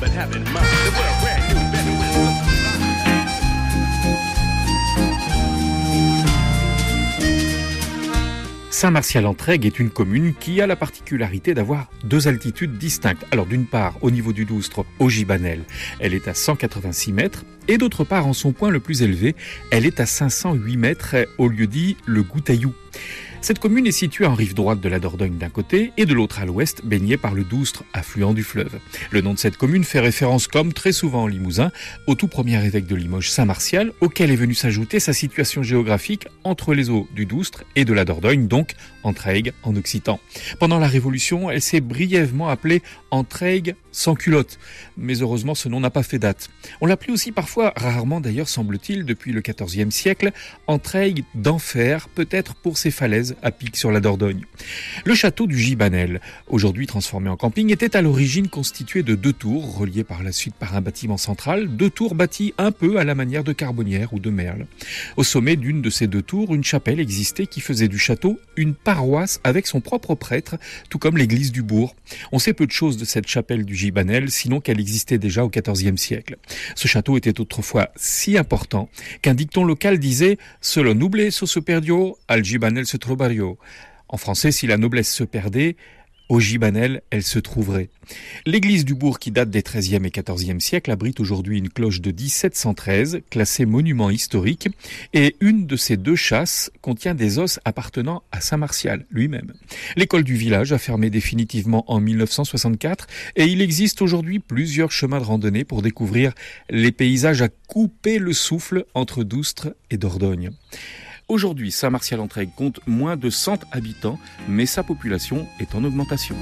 but have in mind that we're a brand new better with Saint-Martial-en-Trègues est une commune qui a la particularité d'avoir deux altitudes distinctes. Alors d'une part, au niveau du Doustre, au Gibanel, elle est à 186 mètres, et d'autre part, en son point le plus élevé, elle est à 508 mètres au lieu-dit le Goutaillou. Cette commune est située en rive droite de la Dordogne d'un côté et de l'autre à l'ouest, baignée par le Doustre, affluent du fleuve. Le nom de cette commune fait référence, comme très souvent en Limousin, au tout premier évêque de Limoges, Saint-Martial, auquel est venue s'ajouter sa situation géographique entre les eaux du Doustre et de la Dordogne, donc Entraigues en occitan. Pendant la Révolution, elle s'est brièvement appelée Entraigues sans culotte, mais heureusement ce nom n'a pas fait date. On l'appelait aussi parfois, rarement d'ailleurs semble-t-il, depuis le XIVe siècle, Entraigues d'enfer, peut-être pour ses falaises à pic sur la Dordogne. Le château du Gibanel, aujourd'hui transformé en camping, était à l'origine constitué de deux tours, reliées par la suite par un bâtiment central, deux tours bâties un peu à la manière de Carbonnières ou de Merle. Au sommet d'une de ces deux tours, une chapelle existait qui faisait du château une paroisse avec son propre prêtre, tout comme l'église du bourg. On sait peu de choses de cette chapelle du Gibanel, sinon qu'elle existait déjà au XIVe siècle. Ce château était autrefois si important qu'un dicton local disait « Solo noble so se perdio, al Gibanel se trovario ». En français, si la noblesse se perdait, au Gibanel, elle se trouverait. L'église du bourg, qui date des XIIIe et XIVe siècles, abrite aujourd'hui une cloche de 1713, classée monument historique, et une de ces deux chasses contient des os appartenant à Saint-Martial lui-même. L'école du village a fermé définitivement en 1964, et il existe aujourd'hui plusieurs chemins de randonnée pour découvrir les paysages à couper le souffle entre Doustre et Dordogne. Aujourd'hui, Saint-Martial-en-Trègues compte moins de 100 habitants, mais sa population est en augmentation.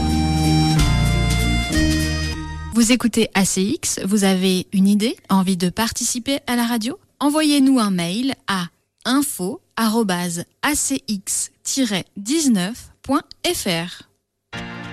Vous écoutez ACX, vous avez une idée, envie de participer à la radio ? Envoyez-nous un mail à info@acx-19.fr.